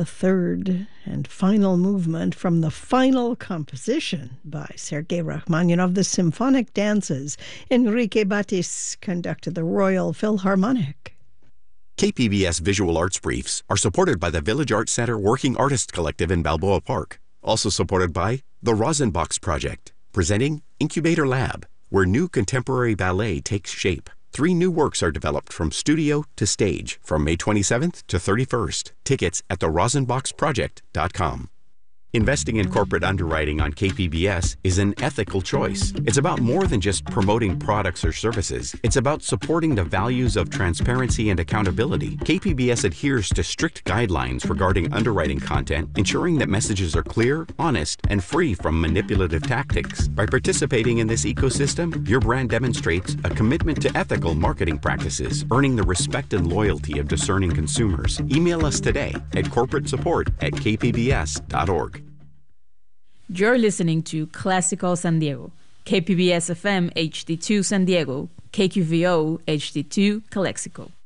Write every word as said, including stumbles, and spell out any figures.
the third and final movement from the final composition by Sergei Rachmaninoff, the Symphonic Dances. Enrique Batis conducted the Royal Philharmonic. K P B S Visual Arts Briefs are supported by the Village Arts Center Working Artists Collective in Balboa Park. Also supported by the Rosenbox Project, presenting Incubator Lab, where new contemporary ballet takes shape. Three new works are developed from studio to stage from May twenty-seventh to thirty-first. Tickets at the rosenbox project dot com. Investing in corporate underwriting on K P B S is an ethical choice. It's about more than just promoting products or services. It's about supporting the values of transparency and accountability. K P B S adheres to strict guidelines regarding underwriting content, ensuring that messages are clear, honest, and free from manipulative tactics. By participating in this ecosystem, your brand demonstrates a commitment to ethical marketing practices, earning the respect and loyalty of discerning consumers. Email us today at corporate support at k p b s dot org. You're listening to Classical San Diego, K P B S F M H D two San Diego, K Q V O H D two Calexico.